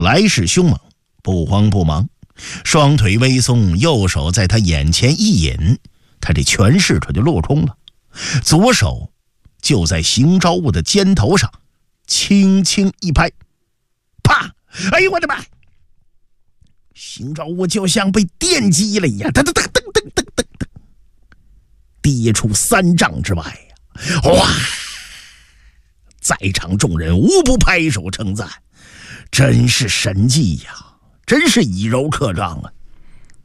来势凶猛，不慌不忙，双腿微松，右手在他眼前一引，他这拳势可就落空了，左手就在邢昭物的肩头上轻轻一拍，啪！哎呦我的妈！邢昭物就像被电击了一样，噔噔噔噔噔噔噔噔，跌出3丈之外呀！哇！在场众人无不拍手称赞，真是神技呀，真是以柔克刚啊！